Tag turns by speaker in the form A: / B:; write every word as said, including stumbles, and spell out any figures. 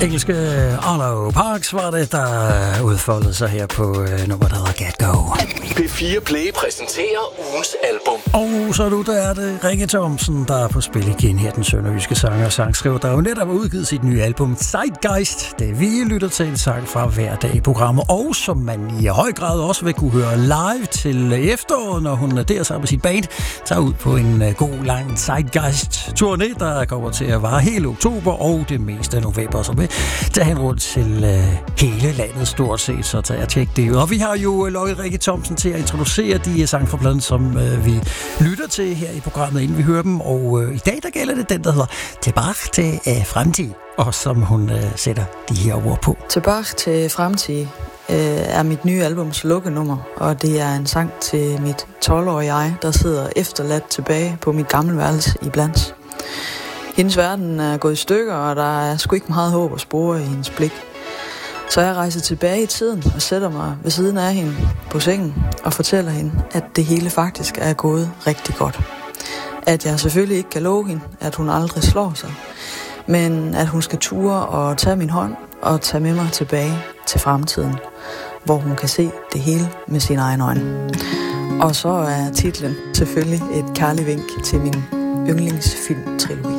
A: Engelske Arlo Parks var det, der udfoldede sig her på øh, nummer, der hedder Get Go.
B: P fire Play præsenterer ugens album.
A: Og så nu, der er det Rikke Thomsen, der er på spil igen her, den sønderjyske sanger og sangskriver, der jo netop har udgivet sit nye album Zeitgeist. Det vi lytter til en sang fra hver dag i programmet, og som man i høj grad også vil kunne høre live til efteråret, når hun der sammen med sit band tager ud på en god lang Zeitgeist-turné, der kommer til at vare hele oktober og det meste af november, så vil tage hen rundt til øh, hele landet stort set, så tager jeg tjek det ud. Og vi har jo lokket Rikke Thomsen til at introducere de sange fra pladen, som øh, vi lytter til her i programmet, inden vi hører dem. Og øh, i dag, der gælder det den, der hedder Tilbage til øh, fremtid, og som hun øh, sætter de her ord på.
C: Tilbage til fremtid øh, er mit nye albums lukkenummer, og det er en sang til mit tolv-årige jeg, der sidder efterladt tilbage på mit gamle værelse i Blands. Hendes verden er gået i stykker, og der er sgu ikke meget håb at spore i hendes blik. Så jeg rejser tilbage i tiden og sætter mig ved siden af hende på sengen og fortæller hende, at det hele faktisk er gået rigtig godt. At jeg selvfølgelig ikke kan love hende, at hun aldrig slår sig, men at hun skal ture og tage min hånd og tage med mig tilbage til fremtiden, hvor hun kan se det hele med sine egne øjne. Og så er titlen selvfølgelig et kærlig vink til min yndlingsfilm-trilogi.